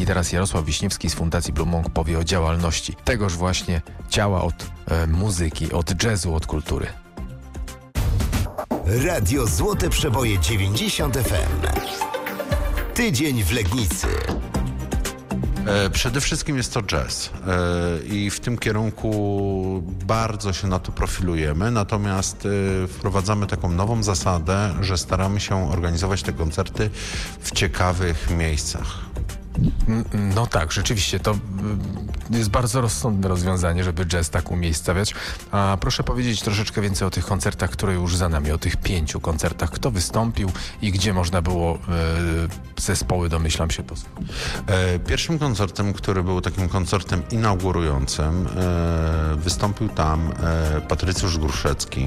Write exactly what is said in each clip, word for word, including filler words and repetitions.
teraz Jarosław Wiśniewski z Fundacji Blue Monk powie o działalności tegoż właśnie ciała od e, muzyki, od jazzu, od kultury. Radio Złote Przeboje dziewięćdziesiąt F M. Tydzień w Legnicy. Przede wszystkim jest to jazz i w tym kierunku bardzo się na to profilujemy, natomiast wprowadzamy taką nową zasadę, że staramy się organizować te koncerty w ciekawych miejscach. No tak, rzeczywiście to jest bardzo rozsądne rozwiązanie, żeby jazz tak umiejscawiać. A proszę powiedzieć troszeczkę więcej o tych koncertach, które już za nami, o tych pięciu koncertach. Kto wystąpił i gdzie można było e, zespoły, domyślam się, posłuchać? E, pierwszym koncertem, który był takim koncertem inaugurującym, e, wystąpił tam e, Patrycjusz Gruszecki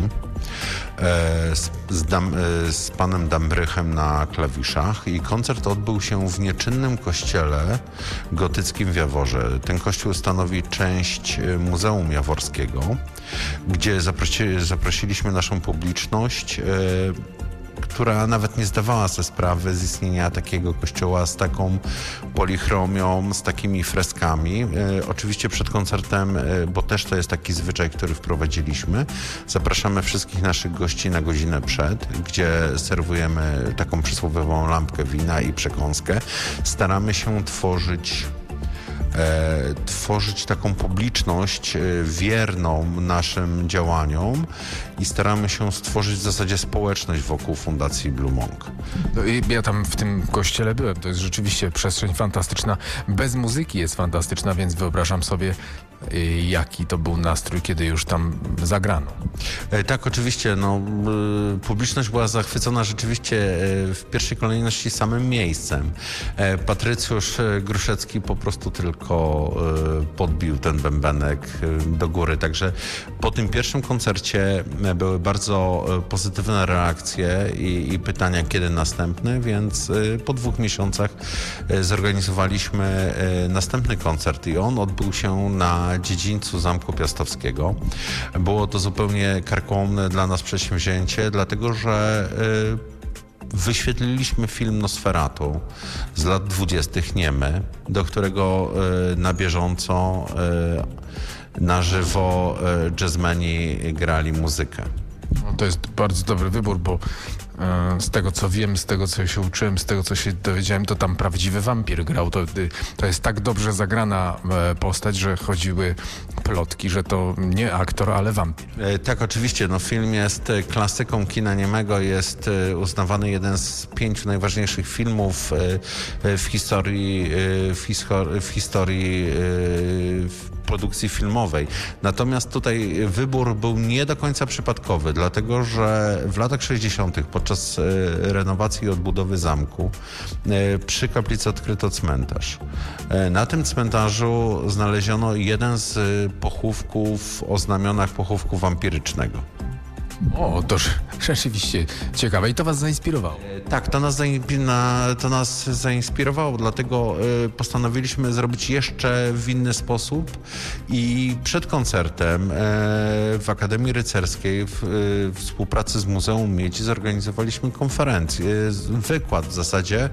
e, z, z, Dam, e, z panem Dambrychem na klawiszach i koncert odbył się w nieczynnym kościele gotyckim w Jaworze. Ten kościół stanowi część Muzeum Jaworskiego, gdzie zaprosi, zaprosiliśmy naszą publiczność, e, która nawet nie zdawała sobie sprawy z istnienia takiego kościoła z taką polichromią, z takimi freskami. E, oczywiście przed koncertem, e, bo też to jest taki zwyczaj, który wprowadziliśmy, zapraszamy wszystkich naszych gości na godzinę przed, gdzie serwujemy taką przysłowiową lampkę wina i przekąskę. Staramy się tworzyć E, tworzyć taką publiczność e, wierną naszym działaniom i staramy się stworzyć w zasadzie społeczność wokół Fundacji Blue Monk. No i ja tam w tym kościele byłem. To jest rzeczywiście przestrzeń fantastyczna. Bez muzyki jest fantastyczna, więc wyobrażam sobie, y, jaki to był nastrój, kiedy już tam zagrano. E, tak, oczywiście. No, y, publiczność była zachwycona rzeczywiście y, w pierwszej kolejności samym miejscem. E, Patrycjusz Gruszecki po prostu tylko podbił ten bębenek do góry. Także po tym pierwszym koncercie były bardzo pozytywne reakcje i, i pytania, kiedy następny, więc po dwóch miesiącach zorganizowaliśmy następny koncert i on odbył się na dziedzińcu Zamku Piastowskiego. Było to zupełnie karkołomne dla nas przedsięwzięcie, dlatego że wyświetliliśmy film Nosferatu z lat dwudziestych Niemy, do którego y, na bieżąco, y, na żywo y, jazzmeni grali muzykę. No, to jest bardzo dobry wybór, bo e, z tego co wiem, z tego co się uczyłem, z tego co się dowiedziałem, to tam prawdziwy wampir grał. To, to jest tak dobrze zagrana e, postać, że chodziły plotki, że to nie aktor, ale wampir. E, tak, oczywiście. No, film jest klasyką kina niemego, jest e, uznawany jeden z pięciu najważniejszych filmów e, w historii, e, w, histor- w historii e, w produkcji filmowej. Natomiast tutaj wybór był nie do końca przypadkowy, dlatego że w latach sześćdziesiątych podczas e, renowacji i odbudowy zamku e, przy kaplicy odkryto cmentarz. E, na tym cmentarzu znaleziono jeden z pochówków o znamionach pochówku wampirycznego. O, to rzeczywiście ciekawe i to was zainspirowało. Tak, to nas, zainspira- to nas zainspirowało, dlatego y, postanowiliśmy zrobić jeszcze w inny sposób i przed koncertem y, w Akademii Rycerskiej w y, współpracy z Muzeum Miedzi zorganizowaliśmy konferencję, y, wykład w zasadzie y,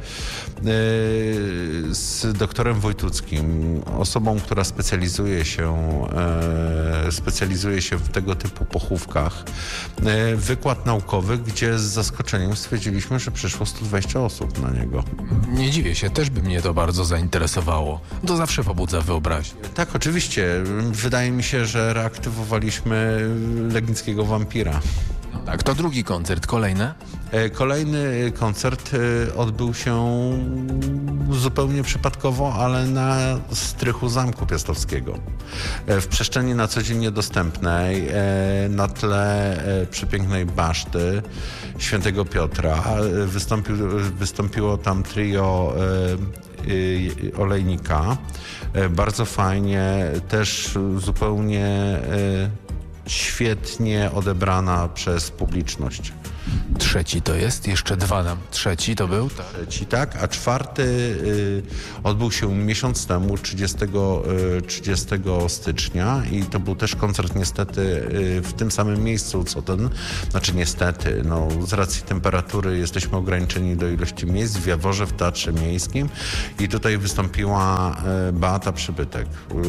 z doktorem Wojtuckim, osobą, która specjalizuje się, y, specjalizuje się w tego typu pochówkach. Y, wykład naukowy, gdzie z zaskoczeniem stwierdziliśmy, że przyszło sto dwadzieścia osób na niego. Nie dziwię się, też by mnie to bardzo zainteresowało. To zawsze pobudza wyobraźnię. Tak, oczywiście. Wydaje mi się, że reaktywowaliśmy legnickiego wampira. No tak, to drugi koncert, kolejne? Kolejny koncert odbył się zupełnie przypadkowo, ale na strychu Zamku Piastowskiego. W przestrzeni na co dzień niedostępnej, na tle przepięknej baszty Świętego Piotra wystąpił, wystąpiło tam trio Olejnika. Bardzo fajnie, też zupełnie świetnie odebrana przez publiczność. Trzeci to jest, jeszcze dwa nam. Trzeci to był? Tak. Trzeci, tak, a czwarty y, odbył się miesiąc temu, trzydziestego, y, trzydziestego stycznia i to był też koncert niestety y, w tym samym miejscu, co ten, znaczy niestety, no z racji temperatury jesteśmy ograniczeni do ilości miejsc w Jaworze, w Teatrze Miejskim i tutaj wystąpiła y, Beata Przybytek,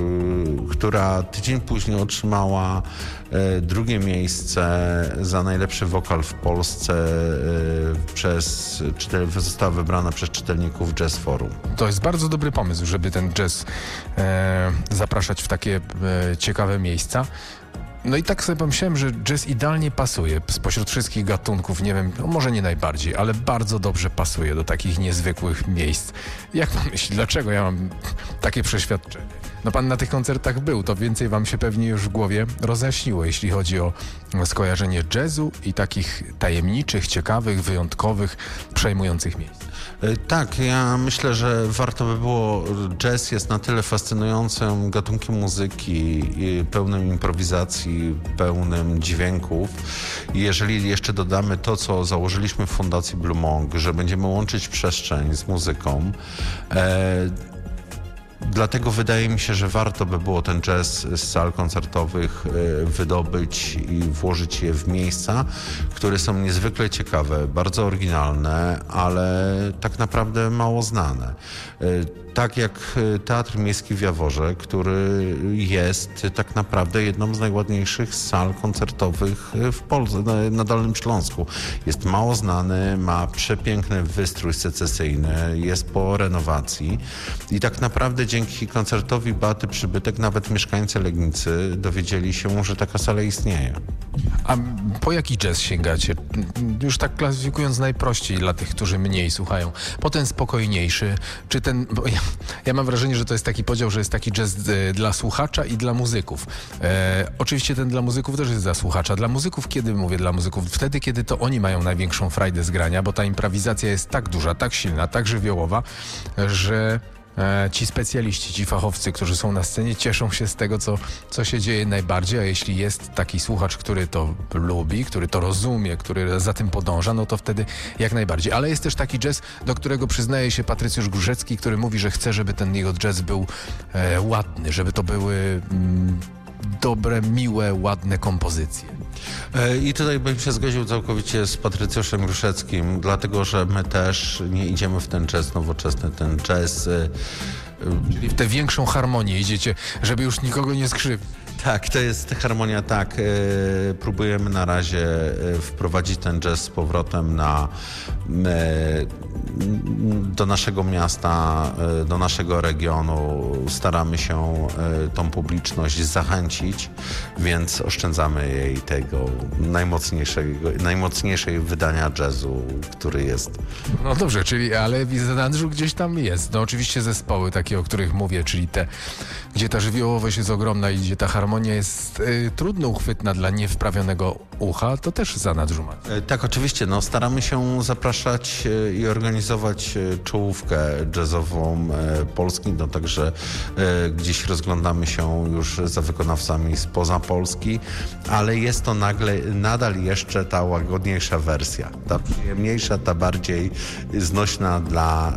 y, która tydzień później otrzymała y, drugie miejsce za najlepszy wokal w Polsce y, przez, czytel, została wybrana przez czytelników Jazz Forum. To jest bardzo dobry pomysł, żeby ten jazz e, zapraszać w takie e, ciekawe miejsca. No i tak sobie pomyślałem, że jazz idealnie pasuje spośród wszystkich gatunków, nie wiem, no może nie najbardziej, ale bardzo dobrze pasuje do takich niezwykłych miejsc. Jak pan myśli, dlaczego ja mam takie przeświadczenie? No pan na tych koncertach był, to więcej wam się pewnie już w głowie rozjaśniło, jeśli chodzi o skojarzenie jazzu i takich tajemniczych, ciekawych, wyjątkowych, przejmujących miejsc. Tak, ja myślę, że warto by było, jazz jest na tyle fascynującym gatunkiem muzyki, pełnym improwizacji, pełnym dźwięków. I jeżeli jeszcze dodamy to, co założyliśmy w Fundacji Blue Monk, że będziemy łączyć przestrzeń z muzyką, e, dlatego wydaje mi się, że warto by było ten jazz z sal koncertowych wydobyć i włożyć je w miejsca, które są niezwykle ciekawe, bardzo oryginalne, ale tak naprawdę mało znane. Tak jak Teatr Miejski w Jaworze, który jest tak naprawdę jedną z najładniejszych sal koncertowych w Polsce, na, na Dolnym Śląsku. Jest mało znany, ma przepiękny wystrój secesyjny, jest po renowacji i tak naprawdę dzięki koncertowi Beaty Przybytek nawet mieszkańcy Legnicy dowiedzieli się, że taka sala istnieje. A po jaki jazz sięgacie? Już tak klasyfikując najprościej dla tych, którzy mniej słuchają. Po ten spokojniejszy, czy ten... Bo ja, ja mam wrażenie, że to jest taki podział, że jest taki jazz e, dla słuchacza i dla muzyków. E, oczywiście ten dla muzyków też jest dla słuchacza. Dla muzyków, kiedy mówię dla muzyków? Wtedy, kiedy to oni mają największą frajdę z grania, bo ta improwizacja jest tak duża, tak silna, tak żywiołowa, że... Ci specjaliści, ci fachowcy, którzy są na scenie, cieszą się z tego, co, co się dzieje najbardziej, a jeśli jest taki słuchacz, który to lubi, który to rozumie, który za tym podąża, no to wtedy jak najbardziej. Ale jest też taki jazz, do którego przyznaje się Patrycjusz Gruszecki, który mówi, że chce, żeby ten jego jazz był e, ładny, żeby to były mm, dobre, miłe, ładne kompozycje. I tutaj bym się zgodził całkowicie z Patrycjuszem Gruszeckim, dlatego że my też nie idziemy w ten jazz nowoczesny, ten jazz... Czyli w tę większą harmonię idziecie, żeby już nikogo nie skrzywdzić. Tak, to jest harmonia, tak. E, próbujemy na razie wprowadzić ten jazz z powrotem na, e, do naszego miasta, e, do naszego regionu. Staramy się e, tą publiczność zachęcić, więc oszczędzamy jej tego najmocniejszego, najmocniejszej wydania jazzu, który jest. No dobrze, czyli ale w zanadrzu gdzieś tam jest. No oczywiście zespoły takie, o których mówię, czyli te, gdzie ta żywiołowość jest ogromna i gdzie ta harmonia jest y, trudno uchwytna dla niewprawionego ucha, to też zanadrzu ma. E, tak, oczywiście. No, staramy się zapraszać e, i organizować e, czołówkę jazzową e, Polski, no także e, gdzieś rozglądamy się już za wykonawcami spoza Polski, ale jest to nagle, nadal jeszcze ta łagodniejsza wersja, ta przyjemniejsza, ta bardziej znośna dla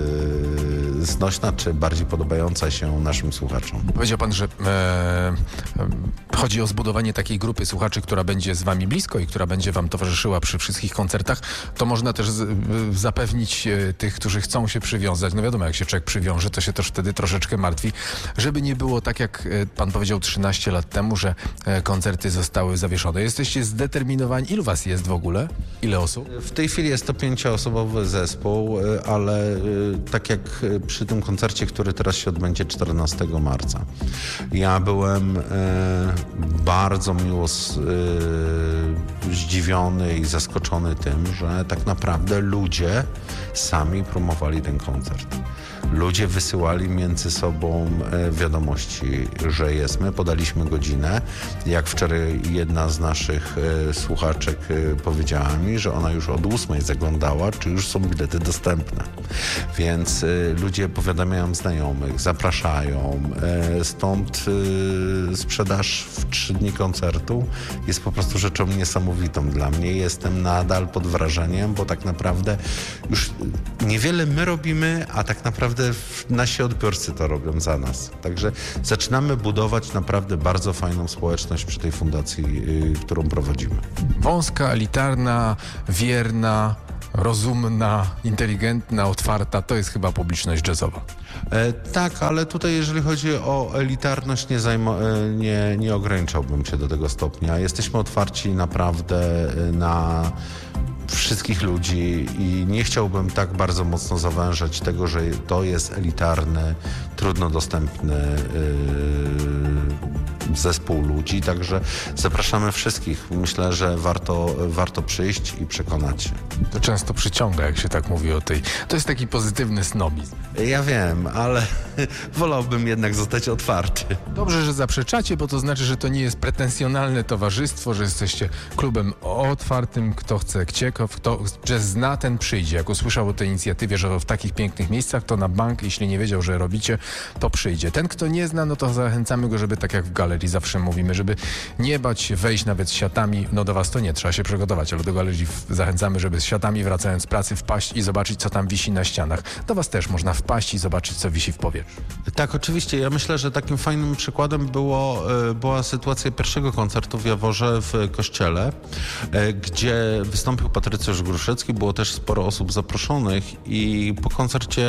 e, znośna czy bardziej podobająca się naszym słuchaczom. Powiedział pan, że e, e, chodzi o zbudowanie takiej grupy słuchaczy, która będzie z wami blisko i która będzie wam towarzyszyła przy wszystkich koncertach. To można też z, e, zapewnić e, tych, którzy chcą się przywiązać. No wiadomo, jak się człowiek przywiąże, to się też wtedy troszeczkę martwi. Żeby nie było tak, jak e, pan powiedział trzynaście lat temu, że e, koncerty zostały zawieszone. Jesteście zdeterminowani. Ilu was jest w ogóle? Ile osób? W tej chwili jest to pięcioosobowy zespół, e, ale e, tak jak przy tym koncercie, który teraz się odbędzie czternastego marca. Ja byłem e, bardzo miło z, e, zdziwiony i zaskoczony tym, że tak naprawdę ludzie sami promowali ten koncert. ludzie wysyłali między sobą e, wiadomości, że jest. My podaliśmy godzinę. Jak wczoraj jedna z naszych e, słuchaczek e, powiedziała mi, że ona już od ósmej zaglądała, czy już są bilety dostępne. Więc e, ludzie powiadamiają znajomych, zapraszają. E, stąd e, sprzedaż w trzy dni koncertu jest po prostu rzeczą niesamowitą dla mnie. Jestem nadal pod wrażeniem, bo tak naprawdę już niewiele my robimy, a tak naprawdę nasi odbiorcy to robią za nas. Także zaczynamy budować naprawdę bardzo fajną społeczność przy tej fundacji, yy, którą prowadzimy. Wąska, elitarna, wierna, rozumna, inteligentna, otwarta, to jest chyba publiczność jazzowa. E, tak, ale tutaj jeżeli chodzi o elitarność, nie, zajmo, e, nie, nie ograniczałbym się do tego stopnia. Jesteśmy otwarci naprawdę na wszystkich ludzi i nie chciałbym tak bardzo mocno zawężać tego, że to jest elitarny, trudno dostępny yy, zespół ludzi, także zapraszamy wszystkich. Myślę, że warto, warto przyjść i przekonać się. To często przyciąga, jak się tak mówi o tej... To jest taki pozytywny snobizm. Ja wiem, ale wolałbym jednak zostać otwarty. Dobrze, że zaprzeczacie, bo to znaczy, że to nie jest pretensjonalne towarzystwo, że jesteście klubem otwartym, kto chce ciekaw, kto jazz zna, ten przyjdzie. Jak usłyszał o tej inicjatywie, że w takich pięknych miejscach, to na bank, jeśli nie wiedział, że robicie, to przyjdzie. Ten, kto nie zna, no to zachęcamy go, żeby tak jak w galerii zawsze mówimy, żeby nie bać się wejść nawet z siatami, no do was to nie, trzeba się przygotować, ale do galerii zachęcamy, żeby z siatami wracając z pracy wpaść i zobaczyć, co tam wisi na ścianach. Do was też można wpaść i zobaczyć, co wisi w powietrzu. Tak, oczywiście. Ja myślę, że takim fajnym przykładem było, była sytuacja pierwszego koncertu w Jaworze w kościele, gdzie wystąpił Patrycjusz Gruszecki. Było też sporo osób zaproszonych i po koncercie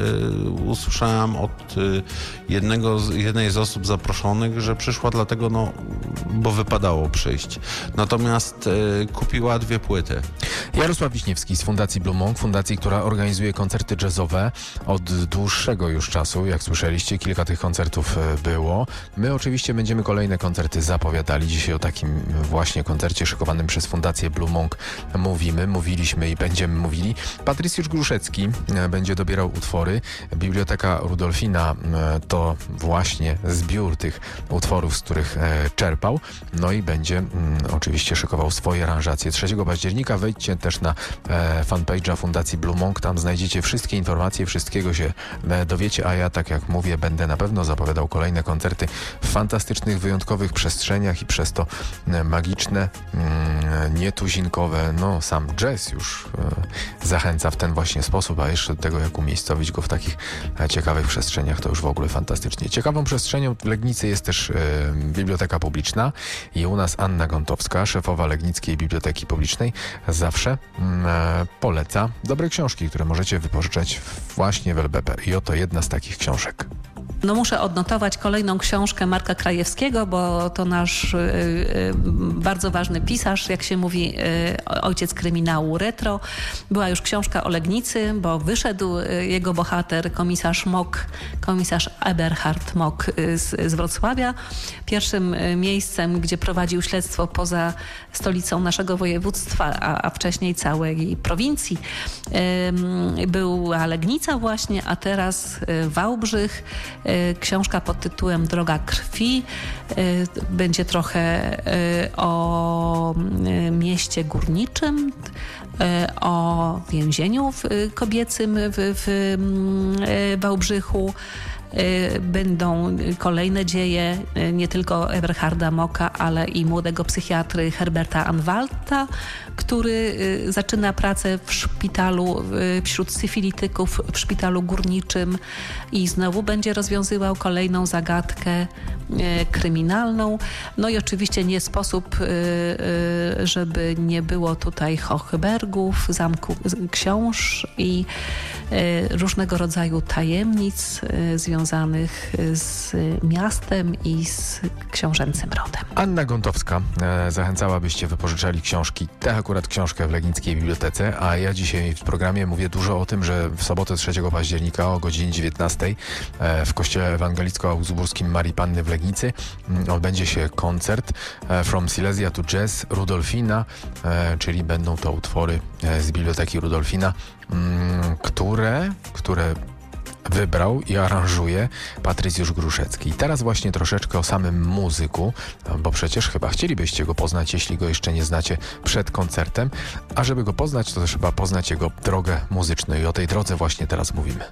usłyszałem od jednego, jednej z osób zaproszonych, że przyszła dlatego, no, bo wypadało przyjść. Natomiast kupiła dwie płyty. Jarosław Wiśniewski z Fundacji Blue Monk, fundacji, która organizuje koncerty jazzowe od dłuższego już czasu. Jak słyszeliście, kilka tych koncertów było. My oczywiście będziemy kolejne koncerty zapowiadali. Dzisiaj o takim właśnie koncercie szykowanym przez Fundację Blue Monk mówimy, mówiliśmy i będziemy mówili. Patrycjusz Gruszecki będzie dobierał utwory. Biblioteka Rudolfina to właśnie zbiór tych utworów, z których czerpał. No i będzie mm, oczywiście szykował swoje aranżacje. trzeciego października wejdźcie też na e, fanpage'a Fundacji Blue Monk. Tam znajdziecie wszystkie informacje, wszystkiego się e, dowiecie, a ja, tak jak mówię, będę na pewno zapowiadał kolejne koncerty w fantastycznych, wyjątkowych przestrzeniach i przez to e, magiczne, mm, nietuzinkowe, no sam jazz już e, zachęca w ten właśnie sposób, a jeszcze do tego, jak umiejscowić go w takich e, ciekawych przestrzeniach, to już w ogóle fantastycznie. Ciekawą przestrzenią w Legnicy jest też e, Biblioteka Publiczna i u nas Anna Gontowska, szefowa Legnickiej Biblioteki Publicznej, zawsze mm, e, poleca dobre książki, które możecie wypożyczać właśnie w L B P. I oto jedna z takich książek. No muszę odnotować kolejną książkę Marka Krajewskiego, bo to nasz y, y, bardzo ważny pisarz, jak się mówi, y, ojciec kryminału retro. Była już książka o Legnicy, bo wyszedł y, jego bohater, komisarz Mock, komisarz Eberhard Mock y, z, z Wrocławia. Pierwszym y, miejscem, gdzie prowadził śledztwo poza stolicą naszego województwa, a, a wcześniej całej prowincji, y, była Legnica właśnie, a teraz y, Wałbrzych. Książka pod tytułem Droga krwi. Będzie trochę o mieście górniczym, o więzieniu kobiecym w, w Wałbrzychu. Będą kolejne dzieje nie tylko Eberharda Mocka, ale i młodego psychiatry Herberta Anwalta, który zaczyna pracę w szpitalu wśród syfilityków w szpitalu górniczym i znowu będzie rozwiązywał kolejną zagadkę kryminalną. No i oczywiście nie sposób, żeby nie było tutaj Hochbergów, zamku książ i różnego rodzaju tajemnic związanych z miastem i z książęcym rodem. Anna Gontowska e, zachęcała, byście wypożyczali książki, tę akurat książkę w Legnickiej Bibliotece, a ja dzisiaj w programie mówię dużo o tym, że w sobotę trzeciego października o godzinie dziewiętnastej e, w kościele ewangelicko-augsburskim Marii Panny w Legnicy m, odbędzie się koncert e, From Silesia to Jazz Rudolfina, e, czyli będą to utwory e, z Biblioteki Rudolfina, m, które, które wybrał i aranżuje Patrycjusz Gruszecki. I teraz właśnie troszeczkę o samym muzyku, bo przecież chyba chcielibyście go poznać, jeśli go jeszcze nie znacie, przed koncertem, a żeby go poznać, to trzeba poznać jego drogę muzyczną i o tej drodze właśnie teraz mówimy.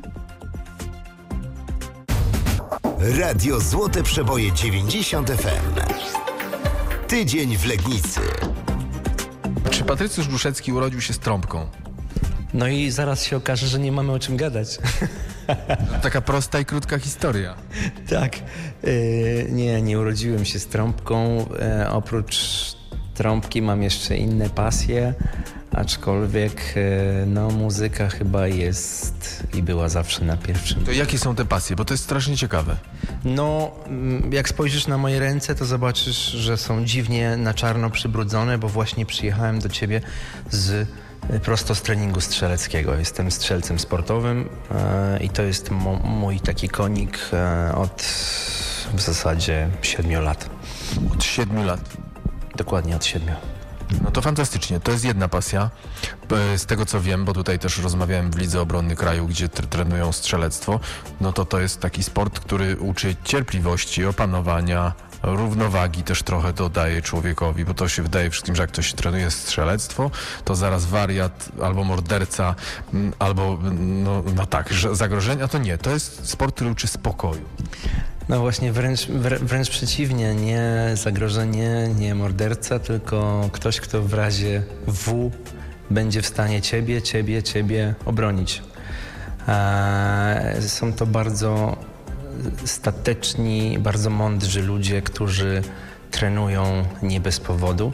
Radio Złote Przeboje dziewięćdziesiąt F M. Tydzień w Legnicy. Czy Patrycjusz Gruszecki urodził się z trąbką? No i zaraz się okaże, że nie mamy o czym gadać. Taka prosta i krótka historia. Tak. Yy, nie, nie urodziłem się z trąbką. Yy, oprócz trąbki mam jeszcze inne pasje, aczkolwiek yy, no, muzyka chyba jest i była zawsze na pierwszym. To jakie są te pasje? Bo to jest strasznie ciekawe. No, jak spojrzysz na moje ręce, to zobaczysz, że są dziwnie na czarno przybrudzone, bo właśnie przyjechałem do ciebie z prosto z treningu strzeleckiego. Jestem strzelcem sportowym e, i to jest mo, mój taki konik e, od w zasadzie siedmiu lat. Od siedmiu lat. Dokładnie od siedmiu. No to fantastycznie. To jest jedna pasja. Z tego co wiem, bo tutaj też rozmawiałem w Lidze Obrony Kraju, gdzie tr- trenują strzelectwo, no to to jest taki sport, który uczy cierpliwości, opanowania, równowagi też trochę dodaje człowiekowi, bo to się wydaje wszystkim, że jak ktoś trenuje strzelectwo, to zaraz wariat, albo morderca, albo no, no tak, że zagrożenia, to nie. To jest sport, który uczy spokoju. No właśnie, wręcz, wręcz przeciwnie, nie zagrożenie, nie morderca, tylko ktoś, kto w razie W będzie w stanie ciebie, ciebie, ciebie obronić. Eee, są to bardzo stateczni, bardzo mądrzy ludzie, którzy trenują nie bez powodu.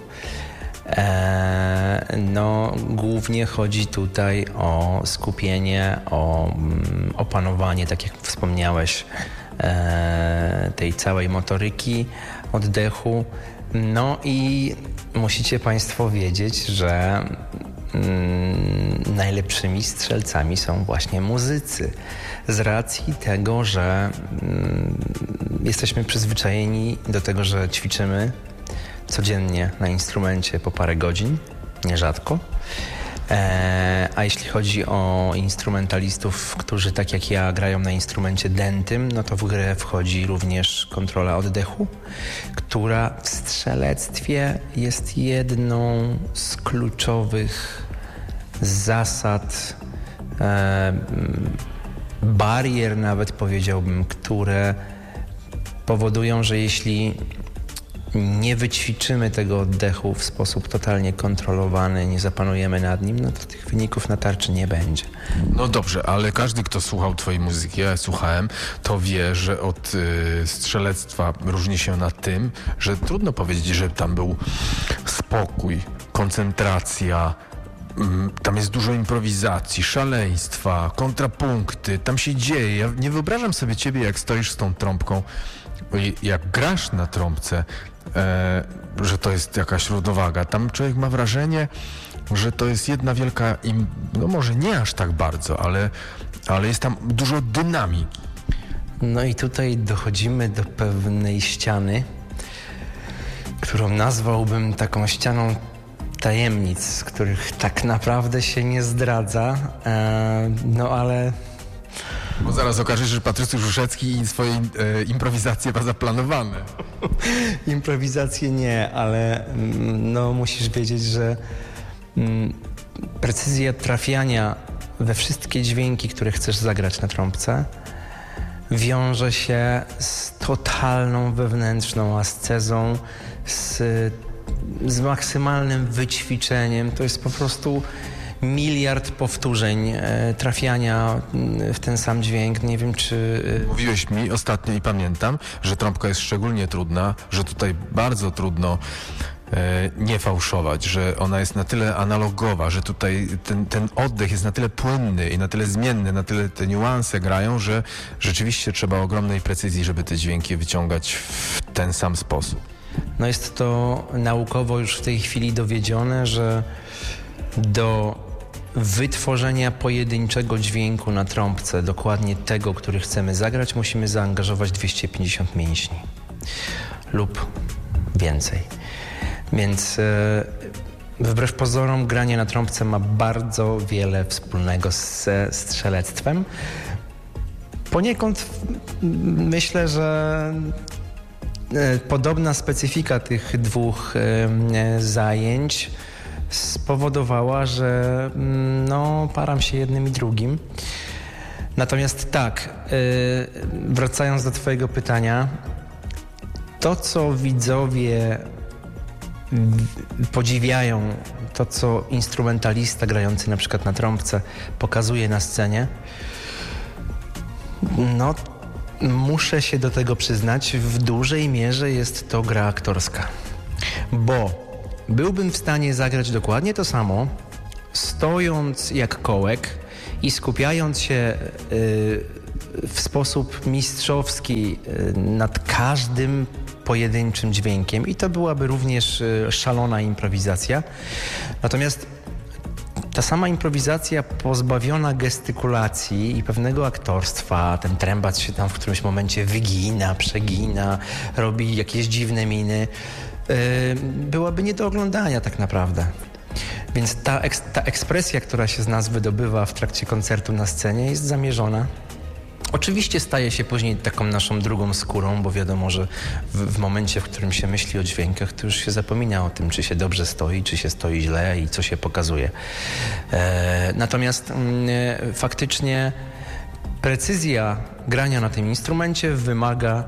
Eee, no, głównie chodzi tutaj o skupienie, o mm, opanowanie, tak jak wspomniałeś, e, tej całej motoryki, oddechu. No i musicie Państwo wiedzieć, że mm, najlepszymi strzelcami są właśnie muzycy. Z racji tego, że mm, jesteśmy przyzwyczajeni do tego, że ćwiczymy codziennie na instrumencie po parę godzin, nierzadko. E, a jeśli chodzi o instrumentalistów, którzy tak jak ja grają na instrumencie dętym, no to w grę wchodzi również kontrola oddechu, która w strzelectwie jest jedną z kluczowych zasad, e, barier nawet powiedziałbym, które powodują, że jeśli nie wyćwiczymy tego oddechu w sposób totalnie kontrolowany, nie zapanujemy nad nim, no to tych wyników na tarczy nie będzie. No dobrze, ale każdy, kto słuchał twojej muzyki, ja słuchałem, to wie, że od y, strzelectwa różni się na tym, że trudno powiedzieć, że tam był spokój, koncentracja, tam jest dużo improwizacji, szaleństwa, kontrapunkty, tam się dzieje. Ja nie wyobrażam sobie ciebie, jak stoisz z tą trąbką, jak grasz na trąbce, e, że to jest jakaś równowaga. Tam człowiek ma wrażenie, że to jest jedna wielka, im, no może nie aż tak bardzo, ale, ale jest tam dużo dynamiki. No i tutaj dochodzimy do pewnej ściany, którą nazwałbym taką ścianą tajemnic, których tak naprawdę się nie zdradza, e, no ale... Bo zaraz okaże się, że Patrycjusz Gruszecki i swoje e, improwizacje ma zaplanowane. Improwizacje nie, ale no musisz wiedzieć, że mm, precyzja trafiania we wszystkie dźwięki, które chcesz zagrać na trąbce, wiąże się z totalną wewnętrzną ascezą, z, z maksymalnym wyćwiczeniem. To jest po prostu miliard powtórzeń e, trafiania w ten sam dźwięk. Nie wiem, czy... E... Mówiłeś mi ostatnio i pamiętam, że trąbka jest szczególnie trudna, że tutaj bardzo trudno e, nie fałszować, że ona jest na tyle analogowa, że tutaj ten, ten oddech jest na tyle płynny i na tyle zmienny, na tyle te niuanse grają, że rzeczywiście trzeba ogromnej precyzji, żeby te dźwięki wyciągać w ten sam sposób. No jest to naukowo już w tej chwili dowiedzione, że do wytworzenia pojedynczego dźwięku na trąbce, dokładnie tego, który chcemy zagrać, musimy zaangażować dwieście pięćdziesiąt mięśni lub więcej. Więc e, wbrew pozorom granie na trąbce ma bardzo wiele wspólnego ze strzelectwem. Poniekąd myślę, że podobna specyfika tych dwóch zajęć spowodowała, że no, param się jednym i drugim. Natomiast tak, wracając do twojego pytania, to co widzowie podziwiają, to co instrumentalista grający na przykład na trąbce pokazuje na scenie, no muszę się do tego przyznać, w dużej mierze jest to gra aktorska. Bo byłbym w stanie zagrać dokładnie to samo, stojąc jak kołek i skupiając się y, w sposób mistrzowski y, nad każdym pojedynczym dźwiękiem i to byłaby również y, szalona improwizacja. Natomiast ta sama improwizacja pozbawiona gestykulacji i pewnego aktorstwa, ten trębac się tam w którymś momencie wygina, przegina, robi jakieś dziwne miny, yy, byłaby nie do oglądania tak naprawdę. Więc ta, eks, ta ekspresja, która się z nas wydobywa w trakcie koncertu na scenie, jest zamierzona. Oczywiście staje się później taką naszą drugą skórą, bo wiadomo, że w, w momencie, w którym się myśli o dźwiękach, to już się zapomina o tym, czy się dobrze stoi, czy się stoi źle i co się pokazuje. E, natomiast e, faktycznie precyzja grania na tym instrumencie wymaga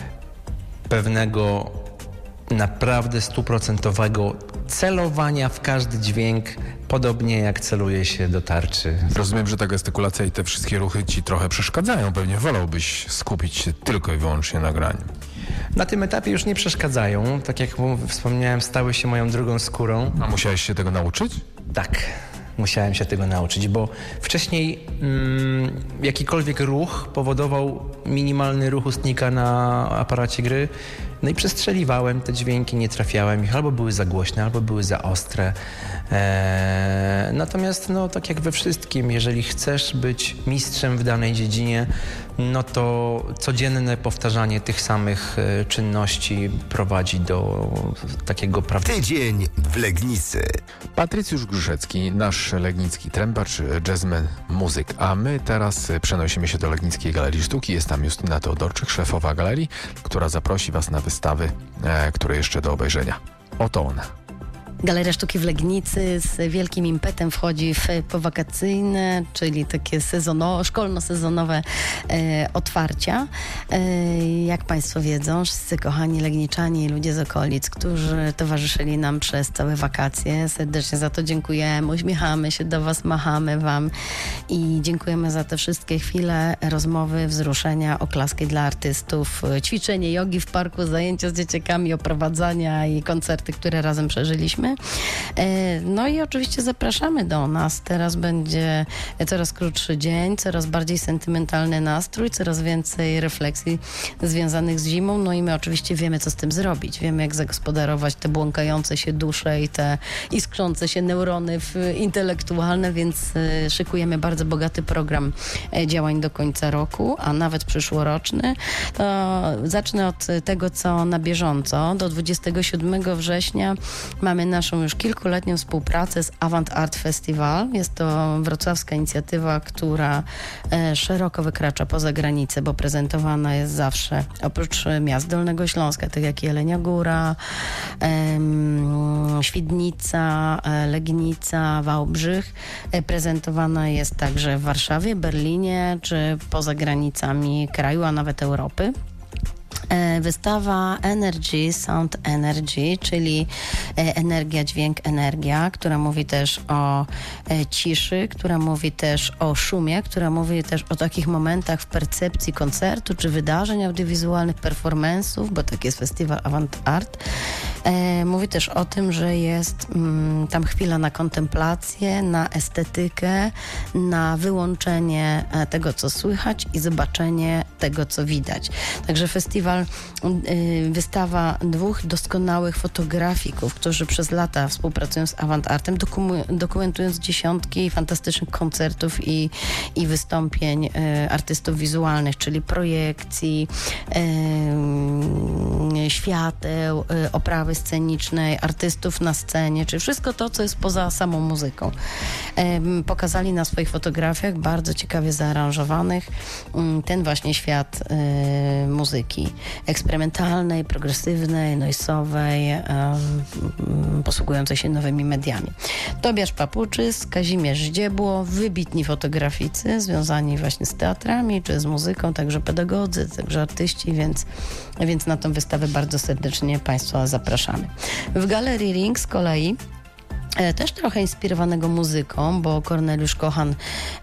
pewnego naprawdę stuprocentowego celowania w każdy dźwięk, podobnie jak celuje się do tarczy. Rozumiem, że ta gestykulacja i te wszystkie ruchy ci trochę przeszkadzają. Pewnie wolałbyś skupić się tylko i wyłącznie na graniu. Na tym etapie już nie przeszkadzają. Tak jak wspomniałem, stały się moją drugą skórą. A musiałeś się tego nauczyć? Tak, musiałem się tego nauczyć, bo wcześniej mm, jakikolwiek ruch powodował minimalny ruch ustnika na aparacie gry. No i przestrzeliwałem te dźwięki, nie trafiałem ich, albo były za głośne, albo były za ostre. Eee, natomiast, no tak jak we wszystkim, jeżeli chcesz być mistrzem w danej dziedzinie, no to codzienne powtarzanie tych samych e, czynności prowadzi do takiego prawdziwego... Tydzień w Legnicy. Patrycjusz Gruszecki, nasz legnicki trębacz, jazzman, muzyk. A my teraz przenosimy się do Legnickiej Galerii Sztuki. Jest tam Justyna Teodorczyk, szefowa galerii, która zaprosi was na wystawy, e, które jeszcze do obejrzenia. Oto ona. Galeria Sztuki w Legnicy z wielkim impetem wchodzi w powakacyjne, czyli takie sezono, szkolno-sezonowe e, otwarcia. E, jak Państwo wiedzą, wszyscy kochani legniczanie i ludzie z okolic, którzy towarzyszyli nam przez całe wakacje, serdecznie za to dziękujemy, uśmiechamy się do Was, machamy Wam i dziękujemy za te wszystkie chwile, rozmowy, wzruszenia, oklaski dla artystów, ćwiczenie jogi w parku, zajęcia z dzieciakami, oprowadzania i koncerty, które razem przeżyliśmy. No i oczywiście zapraszamy do nas. Teraz będzie coraz krótszy dzień, coraz bardziej sentymentalny nastrój, coraz więcej refleksji związanych z zimą. No i my oczywiście wiemy, co z tym zrobić. Wiemy, jak zagospodarować te błąkające się dusze i te iskrzące się neurony intelektualne, więc szykujemy bardzo bogaty program działań do końca roku, a nawet przyszłoroczny. To zacznę od tego, co na bieżąco. Do dwudziestego siódmego września mamy naszą już kilkuletnią współpracę z Avant Art Festival. Jest to wrocławska inicjatywa, która e, szeroko wykracza poza granicę, bo prezentowana jest zawsze oprócz miast Dolnego Śląska, tak jak Jelenia Góra, e, Świdnica, e, Legnica, Wałbrzych. E, prezentowana jest także w Warszawie, Berlinie, czy poza granicami kraju, a nawet Europy. Wystawa Energy, Sound Energy, czyli energia, dźwięk, energia, która mówi też o ciszy, która mówi też o szumie, która mówi też o takich momentach w percepcji koncertu czy wydarzeń audiowizualnych, performance'ów, bo tak jest festiwal Avant Art. Mówi też o tym, że jest mm, tam chwila na kontemplację, na estetykę, na wyłączenie tego, co słychać i zobaczenie tego, co widać. Także festiwal, y, wystawa dwóch doskonałych fotografików, którzy przez lata współpracują z Avant Artem, dokum- dokumentując dziesiątki fantastycznych koncertów i, i wystąpień y, artystów wizualnych, czyli projekcji, y, y, świateł, y, oprawy scenicznej, artystów na scenie, czyli wszystko to, co jest poza samą muzyką. Ym, pokazali na swoich fotografiach, bardzo ciekawie zaaranżowanych, ym, ten właśnie świat y, muzyki eksperymentalnej, progresywnej, noisowej, ym, posługującej się nowymi mediami. Tobiasz Papuczys, Kazimierz Zdziebło, wybitni fotograficy związani właśnie z teatrami czy z muzyką, także pedagodzy, także artyści, więc, więc na tę wystawę bardzo serdecznie Państwa zapraszamy. W Galerii Ring z kolei E, też trochę inspirowanego muzyką, bo Korneliusz Kochan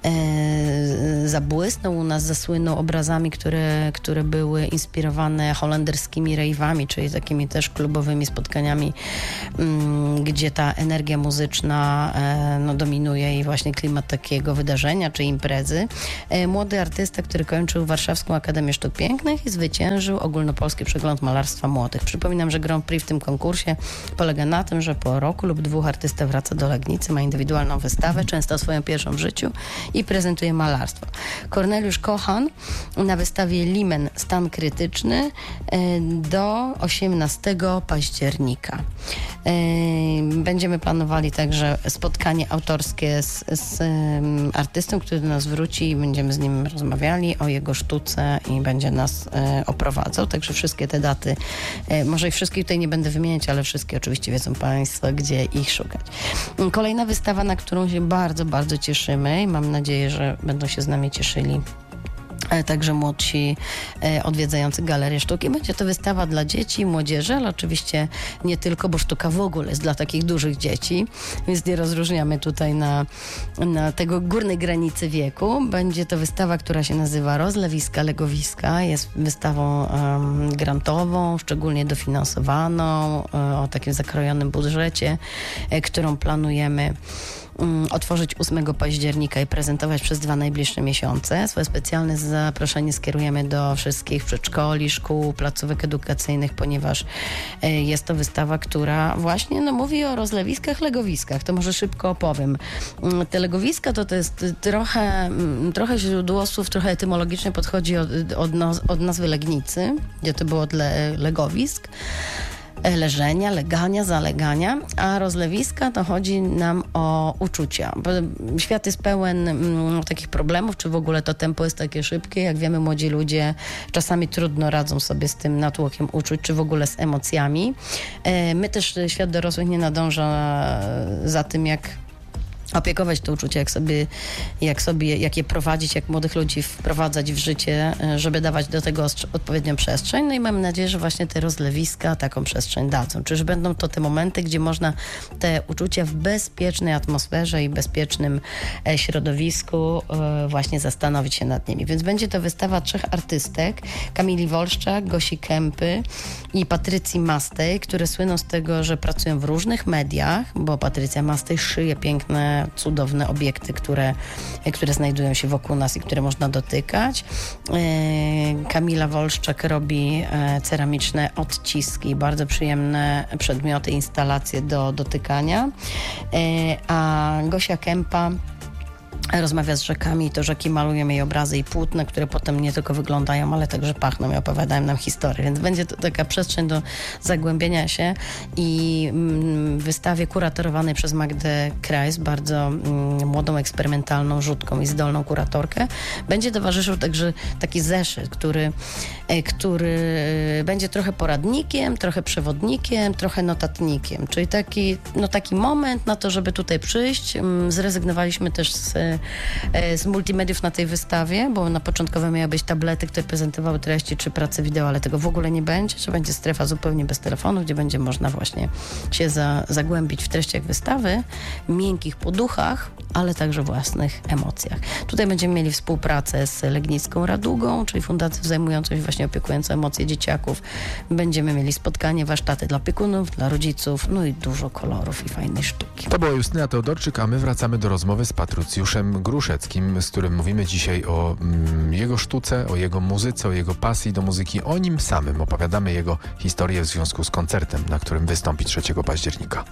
e, zabłysnął u nas, zasłynął obrazami, które, które były inspirowane holenderskimi rave'ami, czyli takimi też klubowymi spotkaniami, m, gdzie ta energia muzyczna e, no, dominuje i właśnie klimat takiego wydarzenia czy imprezy. E, młody artysta, który kończył Warszawską Akademię Sztuk Pięknych i zwyciężył ogólnopolski przegląd malarstwa młodych. Przypominam, że Grand Prix w tym konkursie polega na tym, że po roku lub dwóch artysta wraca do Legnicy, ma indywidualną wystawę, często swoją pierwszą w życiu i prezentuje malarstwo. Korneliusz Kochan na wystawie Limen Stan Krytyczny do osiemnastego października. Będziemy planowali także spotkanie autorskie z, z artystą, który do nas wróci i będziemy z nim rozmawiali o jego sztuce i będzie nas oprowadzał. Także wszystkie te daty, może i wszystkich tutaj nie będę wymieniać, ale wszystkie oczywiście wiedzą Państwo, gdzie ich szukać. Kolejna wystawa, na którą się bardzo, bardzo cieszymy i mam nadzieję, że będą się z nami cieszyli także młodsi e, odwiedzający Galerię Sztuki. Będzie to wystawa dla dzieci, młodzieży, ale oczywiście nie tylko, bo sztuka w ogóle jest dla takich dużych dzieci, więc nie rozróżniamy tutaj na, na tego górnej granicy wieku. Będzie to wystawa, która się nazywa Rozlewiska, Legowiska. Jest wystawą um, grantową, szczególnie dofinansowaną, e, o takim zakrojonym budżecie, e, którą planujemy otworzyć ósmego października i prezentować przez dwa najbliższe miesiące. Swoje specjalne zaproszenie skierujemy do wszystkich przedszkoli, szkół, placówek edukacyjnych, ponieważ jest to wystawa, która właśnie no, mówi o rozlewiskach, legowiskach. To może szybko opowiem. Te legowiska to, to jest trochę, trochę źródło słów, trochę etymologicznie podchodzi od, od, od nazwy Legnicy, gdzie to było od le, legowisk. Leżenia, legania, zalegania, a rozlewiska to chodzi nam o uczucia. Bo świat jest pełen mm, takich problemów, czy w ogóle to tempo jest takie szybkie. Jak wiemy, młodzi ludzie czasami trudno radzą sobie z tym natłokiem uczuć, czy w ogóle z emocjami. E, my też, świat dorosłych nie nadąża za tym, jak opiekować te uczucia, jak sobie, jak sobie, jak je prowadzić, jak młodych ludzi wprowadzać w życie, żeby dawać do tego odpowiednią przestrzeń. No i mam nadzieję, że właśnie te rozlewiska taką przestrzeń dadzą. Czyż będą to te momenty, gdzie można te uczucia w bezpiecznej atmosferze i bezpiecznym środowisku właśnie zastanowić się nad nimi. Więc będzie to wystawa trzech artystek, Kamili Wolszczak, Gosi Kępy i Patrycji Mastej, które słyną z tego, że pracują w różnych mediach, bo Patrycja Mastej szyje piękne cudowne obiekty, które, które znajdują się wokół nas i które można dotykać. Kamila Wolszczak robi ceramiczne odciski, bardzo przyjemne przedmioty, instalacje do dotykania. A Gosia Kępa rozmawia z rzekami i to rzeki malują jej obrazy i płótna, które potem nie tylko wyglądają, ale także pachną i opowiadają nam historię. Więc będzie to taka przestrzeń do zagłębienia się i w wystawie kuratorowanej przez Magdę Krajs, bardzo mm, młodą, eksperymentalną, rzutką i zdolną kuratorkę, będzie towarzyszył także taki zeszyt, który, który będzie trochę poradnikiem, trochę przewodnikiem, trochę notatnikiem. Czyli taki, no, taki moment na to, żeby tutaj przyjść. Zrezygnowaliśmy też z z multimediów na tej wystawie, bo na początkowo miały być tablety, które prezentowały treści czy prace wideo, ale tego w ogóle nie będzie, że będzie strefa zupełnie bez telefonu, gdzie będzie można właśnie się za, zagłębić w treściach wystawy, miękkich poduchach, ale także własnych emocjach. Tutaj będziemy mieli współpracę z Legnicką Radugą, czyli fundacją zajmującą się właśnie opiekującą emocje dzieciaków. Będziemy mieli spotkanie, warsztaty dla opiekunów, dla rodziców, no i dużo kolorów i fajnej sztuki. To była Justyna Teodorczyk, a my wracamy do rozmowy z Patrycjuszem Gruszeckim, z którym mówimy dzisiaj o mm, jego sztuce, o jego muzyce, o jego pasji do muzyki, o nim samym. Opowiadamy jego historię w związku z koncertem, na którym wystąpi trzeciego października.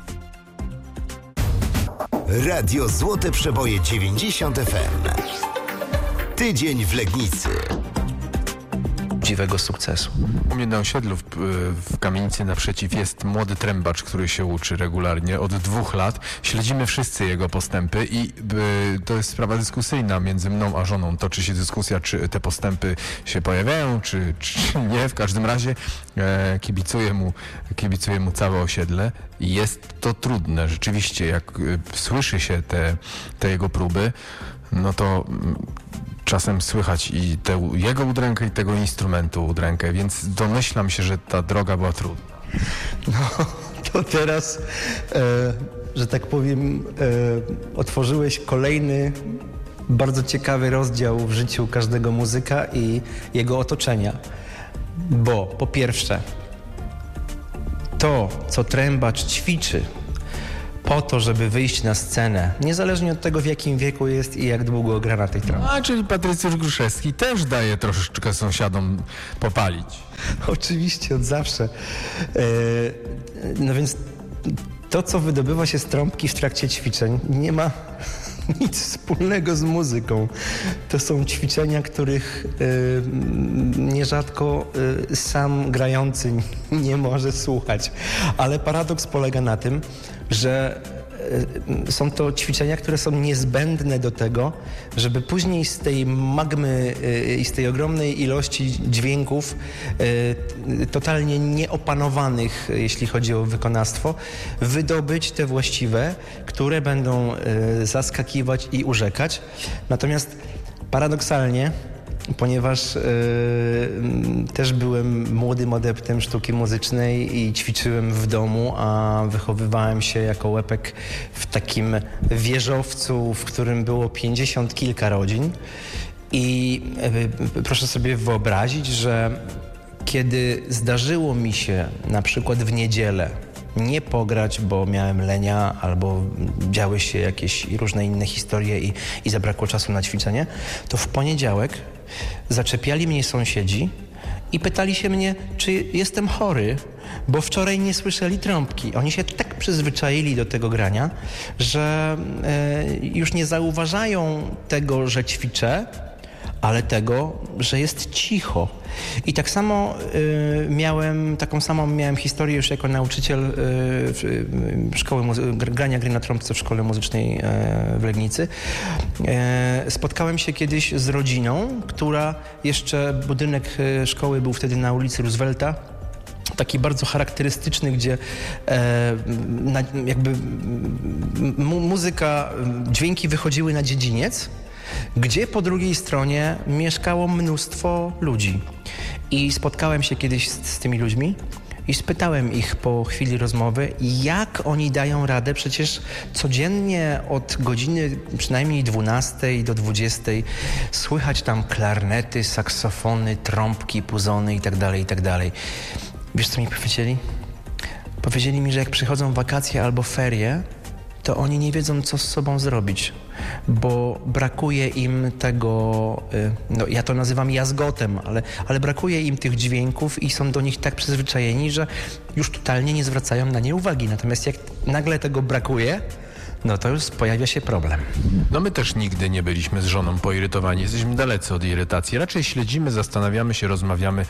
Radio Złote Przeboje dziewięćdziesiąt F M. Tydzień w Legnicy. prawdziwego sukcesu. U mnie na osiedlu w, w kamienicy naprzeciw jest młody trębacz, który się uczy regularnie od dwóch lat. Śledzimy wszyscy jego postępy i y, to jest sprawa dyskusyjna między mną a żoną. Toczy się dyskusja, czy te postępy się pojawiają, czy, czy nie. W każdym razie e, kibicuję mu, kibicuję mu całe osiedle. Jest to trudne. Rzeczywiście, jak y, słyszy się te, te jego próby, no to y, czasem słychać i tę jego udrękę, i tego instrumentu udrękę, więc domyślam się, że ta droga była trudna. No, to teraz, e, że tak powiem, e, otworzyłeś kolejny bardzo ciekawy rozdział w życiu każdego muzyka i jego otoczenia. Bo po pierwsze, to, co trębacz ćwiczy po to, żeby wyjść na scenę, niezależnie od tego, w jakim wieku jest i jak długo gra na tej trąbce. A, czyli Patrycjusz Gruszewski też daje troszeczkę sąsiadom popalić. Oczywiście, od zawsze. E, no więc to, co wydobywa się z trąbki w trakcie ćwiczeń, nie ma nic wspólnego z muzyką. To są ćwiczenia, których y, nierzadko y, sam grający nie może słuchać. Ale paradoks polega na tym, że y, są to ćwiczenia, które są niezbędne do tego, żeby później z tej magmy y, i z tej ogromnej ilości dźwięków y, totalnie nieopanowanych, jeśli chodzi o wykonawstwo, wydobyć te właściwe, które będą y, zaskakiwać i urzekać. Natomiast paradoksalnie, ponieważ y, też byłem młodym adeptem sztuki muzycznej i ćwiczyłem w domu, a wychowywałem się jako łepek w takim wieżowcu, w którym było pięćdziesiąt kilka rodzin. I y, proszę sobie wyobrazić, że kiedy zdarzyło mi się na przykład w niedzielę nie pograć, bo miałem lenia albo działy się jakieś różne inne historie i, i zabrakło czasu na ćwiczenie, to w poniedziałek zaczepiali mnie sąsiedzi i pytali się mnie, czy jestem chory, bo wczoraj nie słyszeli trąbki. Oni się tak przyzwyczaili do tego grania, że e, już nie zauważają tego, że ćwiczę, ale tego, że jest cicho. I tak samo y, miałem, taką samą miałem historię już jako nauczyciel y, y, szkoły muzy- grania gry na trąbce w szkole muzycznej y, w Legnicy. Y, spotkałem się kiedyś z rodziną, która jeszcze, budynek y, szkoły był wtedy na ulicy Roosevelta, taki bardzo charakterystyczny, gdzie e, na, jakby mu, muzyka, dźwięki wychodziły na dziedziniec, gdzie po drugiej stronie mieszkało mnóstwo ludzi. I spotkałem się kiedyś z, z tymi ludźmi i spytałem ich po chwili rozmowy, jak oni dają radę. Przecież codziennie od godziny przynajmniej dwunastej do dwudziestej słychać tam klarnety, saksofony, trąbki, puzony itd., itd. Wiesz, co mi powiedzieli? Powiedzieli mi, że jak przychodzą wakacje albo ferie, to oni nie wiedzą, co z sobą zrobić, bo brakuje im tego, no ja to nazywam jazgotem, ale, ale brakuje im tych dźwięków i są do nich tak przyzwyczajeni, że już totalnie nie zwracają na nie uwagi. Natomiast jak nagle tego brakuje, no to już pojawia się problem. No my też nigdy nie byliśmy z żoną poirytowani. Jesteśmy dalecy od irytacji. Raczej śledzimy, zastanawiamy się, rozmawiamy,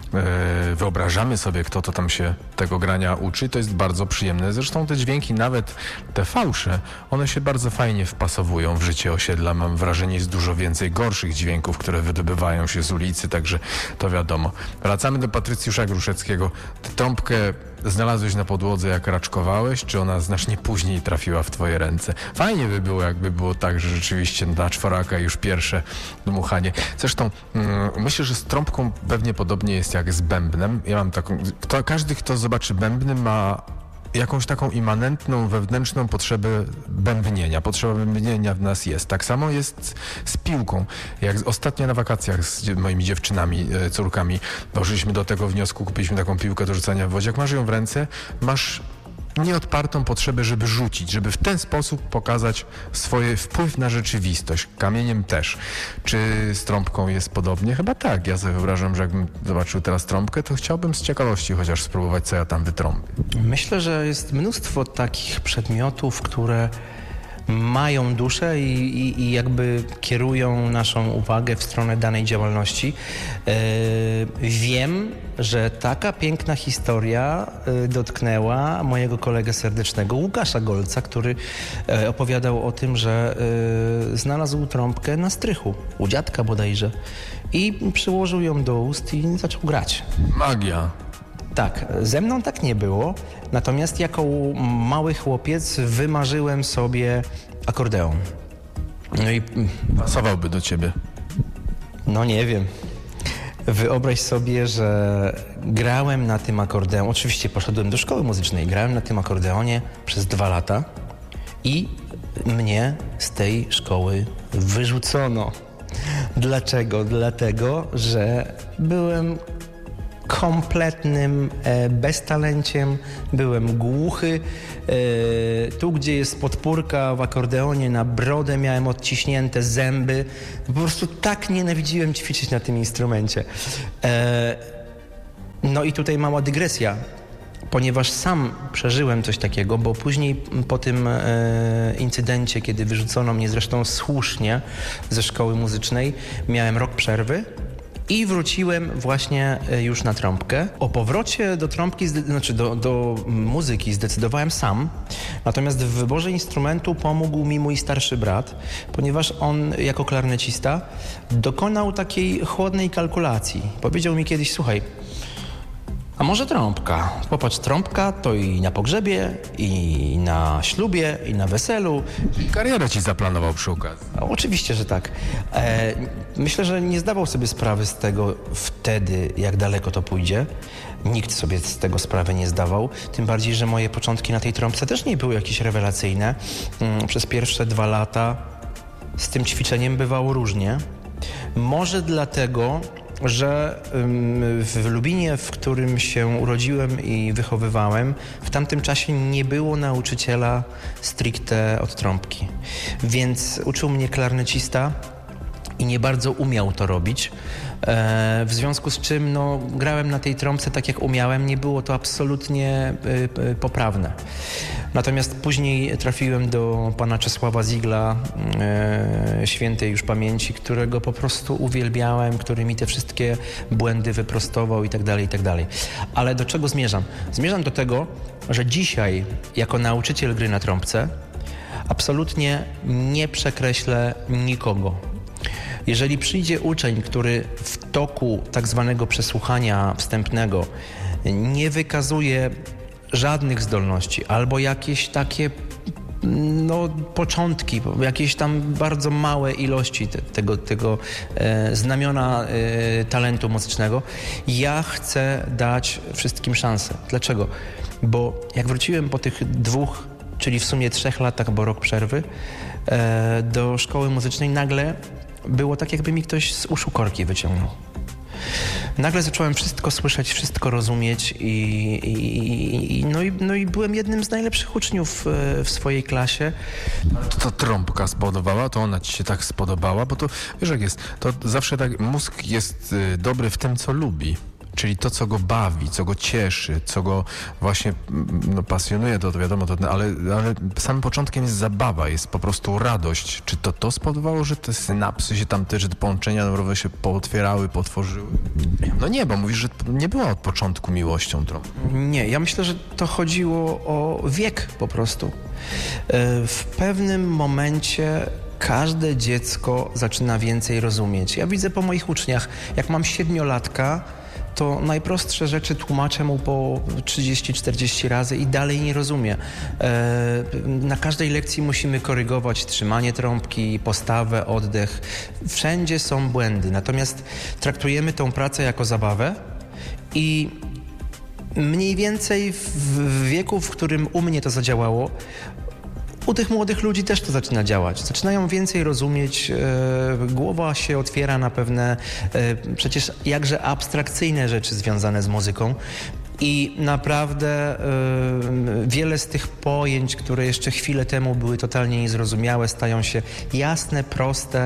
e, wyobrażamy sobie, kto to tam się tego grania uczy. To jest bardzo przyjemne. Zresztą te dźwięki, nawet te fałsze, one się bardzo fajnie wpasowują w życie osiedla. Mam wrażenie, jest dużo więcej gorszych dźwięków, które wydobywają się z ulicy, także to wiadomo. Wracamy do Patrycjusza Gruszeckiego. Tę trąbkę znalazłeś na podłodze, jak raczkowałeś, czy ona znacznie później trafiła w twoje ręce? Fajnie by było, jakby było tak, że rzeczywiście na czworaka już pierwsze dmuchanie. Zresztą mm, myślę, że z trąbką pewnie podobnie jest jak z bębnem. Ja mam taką... Kto, każdy, kto zobaczy bębny, ma jakąś taką immanentną, wewnętrzną potrzebę bębnienia. Potrzeba bębnienia w nas jest. Tak samo jest z piłką. Jak ostatnio na wakacjach z moimi dziewczynami, córkami doszliśmy do tego wniosku, kupiliśmy taką piłkę do rzucania w wodzie. Jak masz ją w ręce, masz nieodpartą potrzebę, żeby rzucić, żeby w ten sposób pokazać swój wpływ na rzeczywistość. Kamieniem też. Czy z trąbką jest podobnie? Chyba tak. Ja sobie wyobrażam, że jakbym zobaczył teraz trąbkę, to chciałbym z ciekawości chociaż spróbować, co ja tam wytrąbię. Myślę, że jest mnóstwo takich przedmiotów, które mają duszę i, i, i jakby kierują naszą uwagę w stronę danej działalności. E, wiem, że taka piękna historia e, dotknęła mojego kolegę serdecznego Łukasza Golca, który e, opowiadał o tym, że e, znalazł trąbkę na strychu, u dziadka bodajże, i przyłożył ją do ust i zaczął grać. Magia. Tak, ze mną tak nie było, natomiast jako mały chłopiec wymarzyłem sobie akordeon. No i Pasowałby do ciebie. no nie wiem. Wyobraź sobie, że grałem na tym akordeonie, oczywiście poszedłem do szkoły muzycznej, grałem na tym akordeonie przez dwa lata i mnie z tej szkoły wyrzucono. Dlaczego? Dlatego, że byłem kompletnym e, beztalenciem, byłem głuchy. E, tu, gdzie jest podpórka w akordeonie, na brodę miałem odciśnięte zęby. Po prostu tak nienawidziłem ćwiczyć na tym instrumencie. E, no i tutaj mała dygresja, ponieważ sam przeżyłem coś takiego, bo później po tym e, incydencie, kiedy wyrzucono mnie zresztą słusznie ze szkoły muzycznej, miałem rok przerwy. I wróciłem właśnie już na trąbkę. O powrocie do trąbki, znaczy do, do muzyki zdecydowałem sam. Natomiast w wyborze instrumentu pomógł mi mój starszy brat, ponieważ on jako klarnecista dokonał takiej chłodnej kalkulacji. Powiedział mi kiedyś, słuchaj, a może trąbka? Popatrz, trąbka to i na pogrzebie, i na ślubie, i na weselu. I karierę ci zaplanował przy okazji. A, oczywiście, że tak. E, myślę, że nie zdawał sobie sprawy z tego wtedy, jak daleko to pójdzie. Nikt sobie z tego sprawy nie zdawał. Tym bardziej, że moje początki na tej trąbce też nie były jakieś rewelacyjne. Mm, przez pierwsze dwa lata z tym ćwiczeniem bywało różnie. Może dlatego, że w Lubinie, w którym się urodziłem i wychowywałem, w tamtym czasie nie było nauczyciela stricte od trąbki. Więc uczył mnie klarnecista i nie bardzo umiał to robić. E, w związku z czym no, grałem na tej trąbce tak jak umiałem, nie było to absolutnie y, y, poprawne. Natomiast później trafiłem do pana Czesława Zigla, e, świętej już pamięci, którego po prostu uwielbiałem, który mi te wszystkie błędy wyprostował i tak dalej, i tak dalej. Ale do czego zmierzam? Zmierzam do tego, że dzisiaj jako nauczyciel gry na trąbce absolutnie nie przekreślę nikogo. Jeżeli przyjdzie uczeń, który w toku tak zwanego przesłuchania wstępnego nie wykazuje żadnych zdolności albo jakieś takie no, początki, jakieś tam bardzo małe ilości te, tego, tego e, znamiona e, talentu muzycznego, ja chcę dać wszystkim szansę. Dlaczego? Bo jak wróciłem po tych dwóch, czyli w sumie trzech latach, bo rok przerwy, e, do szkoły muzycznej, nagle było tak, jakby mi ktoś z uszu korki wyciągnął. Nagle zacząłem wszystko słyszeć, wszystko rozumieć i, i, i, no, i no i byłem jednym z najlepszych uczniów w swojej klasie. To, to trąbka spodobała, to ona ci się tak spodobała, bo to, wiesz jak jest, to zawsze tak, mózg jest y, dobry w tym, co lubi. Czyli to, co go bawi, co go cieszy, co go właśnie no, pasjonuje, to, to wiadomo, to, ale, ale samym początkiem jest zabawa, jest po prostu radość. Czy to to spowodowało, że te synapsy się tam, te, że te połączenia neurowe się pootwierały, potworzyły? No nie, bo mówisz, że nie była od początku miłością trąbką. Nie, ja myślę, że to chodziło o wiek po prostu. W pewnym momencie każde dziecko zaczyna więcej rozumieć. Ja widzę po moich uczniach, jak mam siedmiolatka, to najprostsze rzeczy tłumaczę mu po trzydzieści czterdzieści razy i dalej nie rozumie. E, na każdej lekcji musimy korygować trzymanie trąbki, postawę, oddech. Wszędzie są błędy, natomiast traktujemy tą pracę jako zabawę i mniej więcej w wieku, w którym u mnie to zadziałało, u tych młodych ludzi też to zaczyna działać. Zaczynają więcej rozumieć, e, głowa się otwiera na pewne e, przecież jakże abstrakcyjne rzeczy związane z muzyką. I naprawdę e, wiele z tych pojęć, które jeszcze chwilę temu były totalnie niezrozumiałe, stają się jasne, proste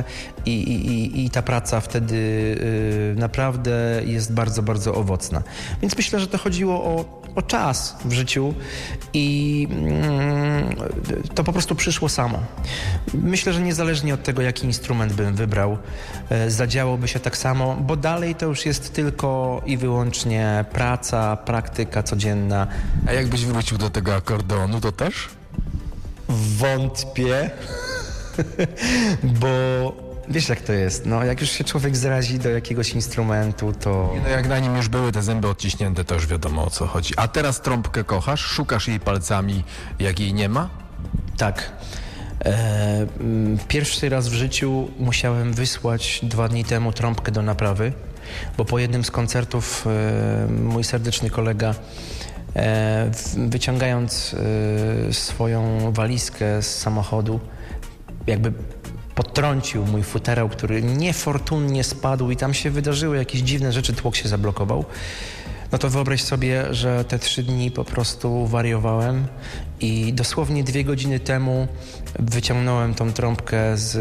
i, i, i ta praca wtedy y, naprawdę jest bardzo, bardzo owocna. Więc myślę, że to chodziło o, o czas w życiu i mm, to po prostu przyszło samo. Myślę, że niezależnie od tego, jaki instrument bym wybrał, y, zadziałoby się tak samo, bo dalej to już jest tylko i wyłącznie praca, praktyka codzienna. A jakbyś wrócił do tego akordeonu, to też? Wątpię, bo wiesz jak to jest, no jak już się człowiek zrazi do jakiegoś instrumentu, to... No jak na nim już były te zęby odciśnięte, to już wiadomo, o co chodzi. A teraz trąbkę kochasz? Szukasz jej palcami, jak jej nie ma? Tak. E, pierwszy raz w życiu musiałem wysłać dwa dni temu trąbkę do naprawy, bo po jednym z koncertów e, mój serdeczny kolega e, wyciągając e, swoją walizkę z samochodu, jakby podtrącił mój futerał, który niefortunnie spadł i tam się wydarzyły jakieś dziwne rzeczy, tłok się zablokował. No to wyobraź sobie, że te trzy dni po prostu wariowałem i dosłownie dwie godziny temu wyciągnąłem tą trąbkę z,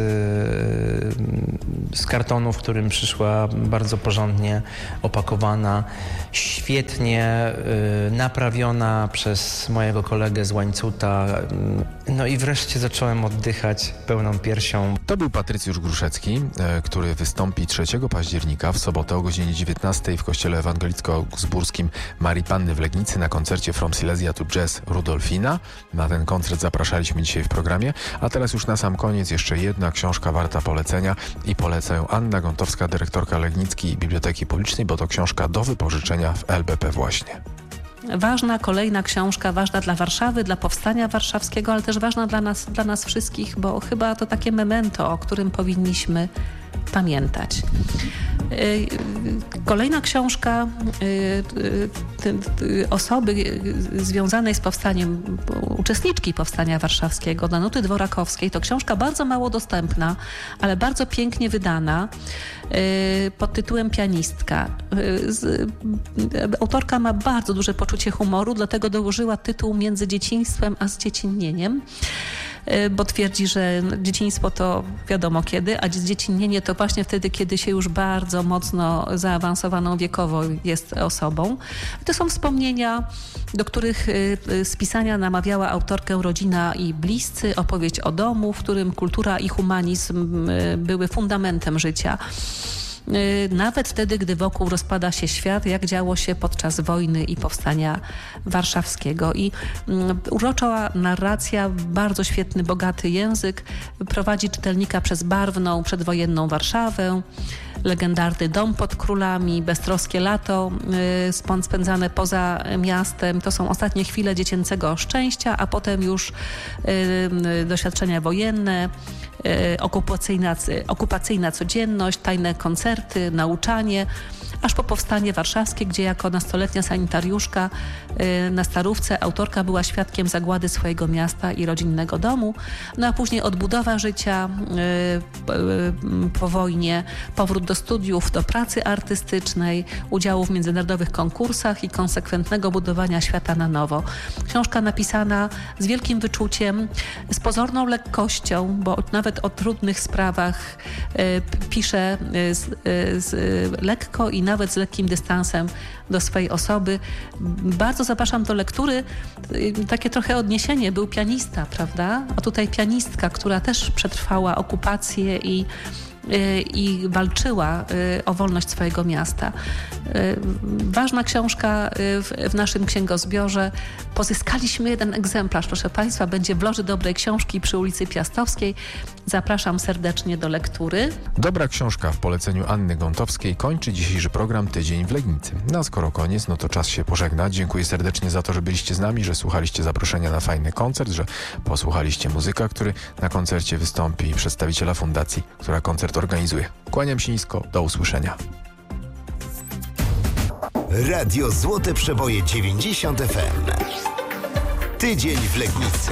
z kartonu, w którym przyszła bardzo porządnie opakowana, świetnie y, naprawiona przez mojego kolegę z Łańcuta. No i wreszcie zacząłem oddychać pełną piersią. To był Patrycjusz Gruszecki, e, który wystąpi trzeciego października w sobotę o godzinie dziewiętnastej w kościele ewangelicko-augsburskim Marii Panny w Legnicy na koncercie From Silesia to Jazz Rudolfina. Na ten koncert zapraszaliśmy dzisiaj w programie, a teraz już na sam koniec jeszcze jedna książka warta polecenia i poleca ją Anna Gątowska, dyrektorka Legnickiej Biblioteki Publicznej, bo to książka do wypożyczenia w L B P właśnie. Ważna, kolejna książka, ważna dla Warszawy, dla powstania warszawskiego, ale też ważna dla nas, dla nas wszystkich, bo chyba to takie memento, o którym powinniśmy pamiętać. Kolejna książka osoby związanej z powstaniem, uczestniczki Powstania Warszawskiego, Danuty Dworakowskiej, to książka bardzo mało dostępna, ale bardzo pięknie wydana, pod tytułem Pianistka. Autorka ma bardzo duże poczucie humoru, dlatego dołożyła tytuł Między dzieciństwem a zdziecinnieniem, bo twierdzi, że dzieciństwo to wiadomo kiedy, a zdziecinnienie to właśnie wtedy, kiedy się już bardzo mocno zaawansowaną wiekowo jest osobą. To są wspomnienia, do których z pisania namawiała autorkę rodzina i bliscy, opowieść o domu, w którym kultura i humanizm były fundamentem życia. Nawet wtedy, gdy wokół rozpada się świat, jak działo się podczas wojny i powstania warszawskiego. I urocza narracja, bardzo świetny, bogaty język, prowadzi czytelnika przez barwną, przedwojenną Warszawę, legendarny dom pod królami, beztroskie lato yy, spędzane poza miastem. To są ostatnie chwile dziecięcego szczęścia, a potem już yy, doświadczenia wojenne, yy, okupacyjna, okupacyjna codzienność, tajne koncerty, nauczanie, aż po powstanie warszawskie, gdzie jako nastoletnia sanitariuszka yy, na Starówce autorka była świadkiem zagłady swojego miasta i rodzinnego domu, no a później odbudowa życia yy, yy, po wojnie, powrót do studiów, do pracy artystycznej, udziału w międzynarodowych konkursach i konsekwentnego budowania świata na nowo. Książka napisana z wielkim wyczuciem, z pozorną lekkością, bo nawet o trudnych sprawach y, pisze y, z, y, z, lekko i nawet z lekkim dystansem do swojej osoby. Bardzo zapraszam do lektury. Y, takie trochę odniesienie, był pianista, prawda? A tutaj pianistka, która też przetrwała okupację i i walczyła o wolność swojego miasta. Ważna książka w, w naszym księgozbiorze. Pozyskaliśmy jeden egzemplarz, proszę Państwa, będzie w Loży Dobrej Książki przy ulicy Piastowskiej. Zapraszam serdecznie do lektury. Dobra książka w poleceniu Anny Gątowskiej kończy dzisiejszy program Tydzień w Legnicy. No a skoro koniec, no to czas się pożegnać. Dziękuję serdecznie za to, że byliście z nami, że słuchaliście zaproszenia na fajny koncert, że posłuchaliście muzyka, który na koncercie wystąpi, i przedstawiciela fundacji, która koncert organizuje. Kłaniam się nisko, do usłyszenia. Radio Złote Przeboje dziewięćdziesiąt F M. Tydzień w Legnicy.